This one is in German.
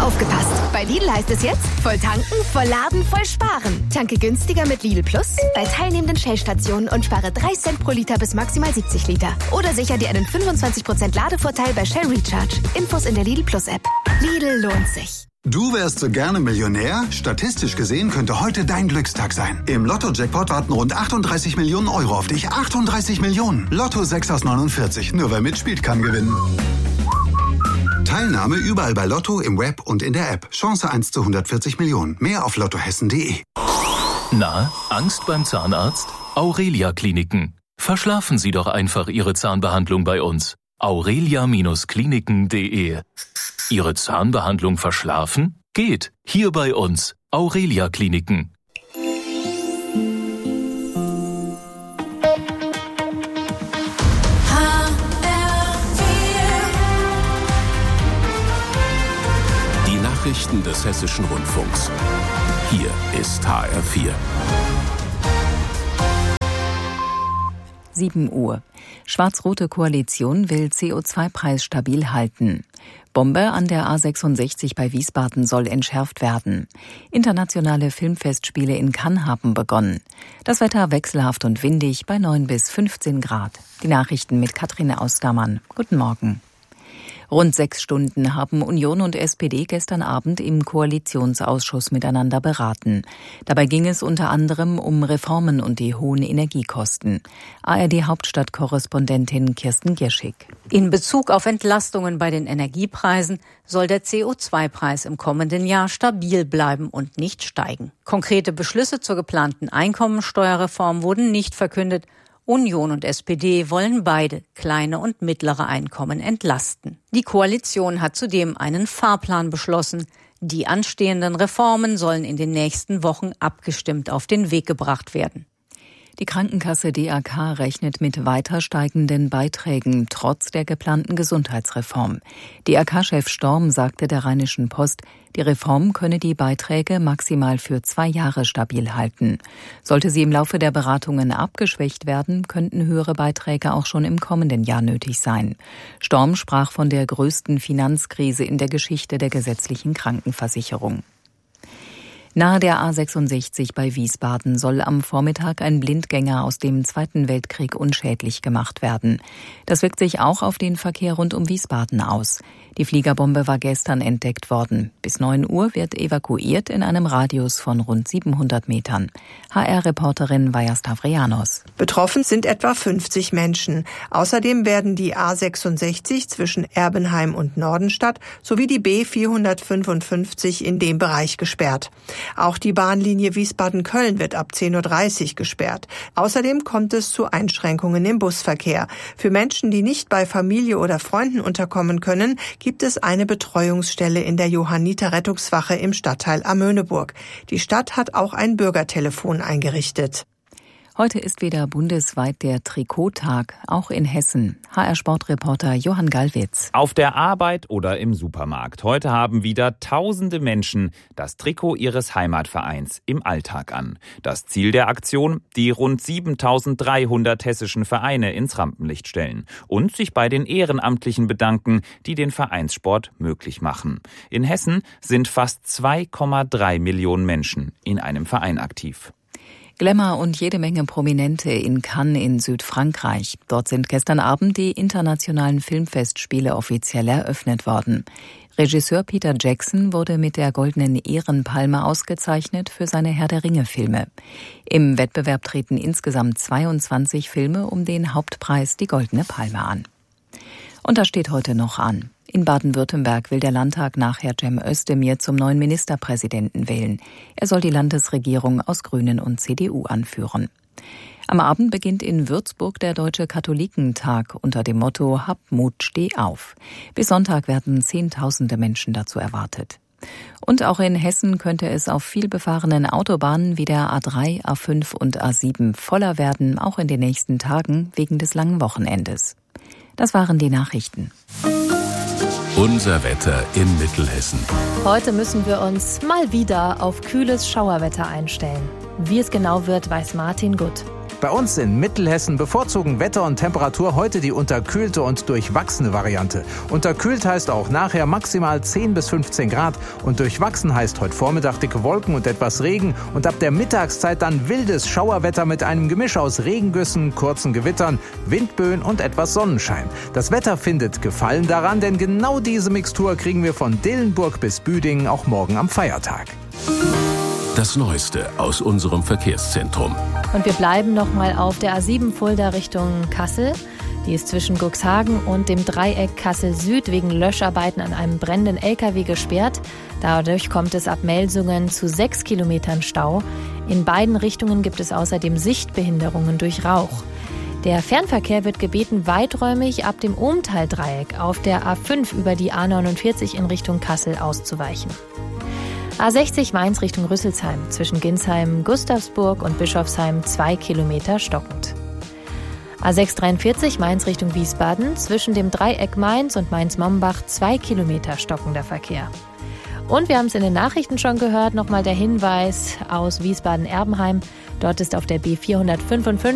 Aufgepasst! Bei Lidl heißt es jetzt, voll tanken, voll laden, voll sparen. Tanke günstiger mit Lidl Plus bei teilnehmenden Shell-Stationen und spare 3 Cent pro Liter bis maximal 70 Liter. Oder sicher dir einen 25% Ladevorteil bei Shell Recharge. Infos in der Lidl Plus App. Lidl lohnt sich. Du wärst so gerne Millionär? Statistisch gesehen könnte heute dein Glückstag sein. Im Lotto-Jackpot warten rund 38 Millionen Euro auf dich. 38 Millionen! Lotto 6 aus 49. Nur wer mitspielt, kann gewinnen. Teilnahme überall bei Lotto, im Web und in der App. Chance 1 zu 140 Millionen. Mehr auf lottohessen.de. Na, Angst beim Zahnarzt? Aurelia Kliniken. Verschlafen Sie doch einfach Ihre Zahnbehandlung bei uns. aurelia-kliniken.de. Ihre Zahnbehandlung verschlafen? Geht. Hier bei uns. Aurelia Kliniken. Die Nachrichten des Hessischen Rundfunks. Hier ist HR4. 7 Uhr. Schwarz-rote Koalition will CO2-Preis stabil halten. Bombe an der A66 bei Wiesbaden soll entschärft werden. Internationale Filmfestspiele in Cannes haben begonnen. Das Wetter wechselhaft und windig bei 9 bis 15 Grad. Die Nachrichten mit Katrin Austermann. Guten Morgen. Rund 6 Stunden haben Union und SPD gestern Abend im Koalitionsausschuss miteinander beraten. Dabei ging es unter anderem um Reformen und die hohen Energiekosten. ARD-Hauptstadtkorrespondentin Kirsten Gierschig. In Bezug auf Entlastungen bei den Energiepreisen soll der CO2-Preis im kommenden Jahr stabil bleiben und nicht steigen. Konkrete Beschlüsse zur geplanten Einkommensteuerreform wurden nicht verkündet. Union und SPD wollen beide kleine und mittlere Einkommen entlasten. Die Koalition hat zudem einen Fahrplan beschlossen. Die anstehenden Reformen sollen in den nächsten Wochen abgestimmt auf den Weg gebracht werden. Die Krankenkasse DAK rechnet mit weiter steigenden Beiträgen trotz der geplanten Gesundheitsreform. DAK-Chef Storm sagte der Rheinischen Post, die Reform könne die Beiträge maximal für 2 Jahre stabil halten. Sollte sie im Laufe der Beratungen abgeschwächt werden, könnten höhere Beiträge auch schon im kommenden Jahr nötig sein. Storm sprach von der größten Finanzkrise in der Geschichte der gesetzlichen Krankenversicherung. Nahe der A66 bei Wiesbaden soll am Vormittag ein Blindgänger aus dem Zweiten Weltkrieg unschädlich gemacht werden. Das wirkt sich auch auf den Verkehr rund um Wiesbaden aus. Die Fliegerbombe war gestern entdeckt worden. Bis 9 Uhr wird evakuiert in einem Radius von rund 700 Metern. HR-Reporterin Vaja Stavrianos. Betroffen sind etwa 50 Menschen. Außerdem werden die A66 zwischen Erbenheim und Nordenstadt sowie die B455 in dem Bereich gesperrt. Auch die Bahnlinie Wiesbaden-Köln wird ab 10.30 Uhr gesperrt. Außerdem kommt es zu Einschränkungen im Busverkehr. Für Menschen, die nicht bei Familie oder Freunden unterkommen können, gibt es eine Betreuungsstelle in der Johanniter-Rettungswache im Stadtteil Amöneburg. Die Stadt hat auch ein Bürgertelefon eingerichtet. Heute ist wieder bundesweit der Trikottag, auch in Hessen. HR-Sportreporter Johann Gallwitz. Auf der Arbeit oder im Supermarkt. Heute haben wieder tausende Menschen das Trikot ihres Heimatvereins im Alltag an. Das Ziel der Aktion, die rund 7.300 hessischen Vereine ins Rampenlicht stellen und sich bei den Ehrenamtlichen bedanken, die den Vereinssport möglich machen. In Hessen sind fast 2,3 Millionen Menschen in einem Verein aktiv. Glamour und jede Menge Prominente in Cannes in Südfrankreich. Dort sind gestern Abend die internationalen Filmfestspiele offiziell eröffnet worden. Regisseur Peter Jackson wurde mit der Goldenen Ehrenpalme ausgezeichnet für seine Herr-der-Ringe-Filme. Im Wettbewerb treten insgesamt 22 Filme um den Hauptpreis, die Goldene Palme, an. Und das steht heute noch an. In Baden-Württemberg will der Landtag nachher Cem Özdemir zum neuen Ministerpräsidenten wählen. Er soll die Landesregierung aus Grünen und CDU anführen. Am Abend beginnt in Würzburg der Deutsche Katholikentag unter dem Motto Hab Mut, steh auf. Bis Sonntag werden Zehntausende Menschen dazu erwartet. Und auch in Hessen könnte es auf vielbefahrenen Autobahnen wie der A3, A5 und A7 voller werden, auch in den nächsten Tagen wegen des langen Wochenendes. Das waren die Nachrichten. Unser Wetter in Mittelhessen. Heute müssen wir uns mal wieder auf kühles Schauerwetter einstellen. Wie es genau wird, weiß Martin Gutt. Bei uns in Mittelhessen bevorzugen Wetter und Temperatur heute die unterkühlte und durchwachsene Variante. Unterkühlt heißt auch nachher maximal 10 bis 15 Grad und durchwachsen heißt heute Vormittag dicke Wolken und etwas Regen und ab der Mittagszeit dann wildes Schauerwetter mit einem Gemisch aus Regengüssen, kurzen Gewittern, Windböen und etwas Sonnenschein. Das Wetter findet Gefallen daran, denn genau diese Mixtur kriegen wir von Dillenburg bis Büdingen auch morgen am Feiertag. Das Neueste aus unserem Verkehrszentrum. Und wir bleiben nochmal auf der A7 Fulda Richtung Kassel. Die ist zwischen Cuxhagen und dem Dreieck Kassel Süd wegen Löscharbeiten an einem brennenden LKW gesperrt. Dadurch kommt es ab Melsungen zu 6 Kilometern Stau. In beiden Richtungen gibt es außerdem Sichtbehinderungen durch Rauch. Der Fernverkehr wird gebeten, weiträumig ab dem Ohmtal-Dreieck auf der A5 über die A49 in Richtung Kassel auszuweichen. A60 Mainz Richtung Rüsselsheim, zwischen Ginsheim, Gustavsburg und Bischofsheim 2 Kilometer stockend. A643 Mainz Richtung Wiesbaden, zwischen dem Dreieck Mainz und Mainz-Mombach 2 Kilometer stockender Verkehr. Und wir haben es in den Nachrichten schon gehört, nochmal der Hinweis aus Wiesbaden-Erbenheim. Dort ist auf der B455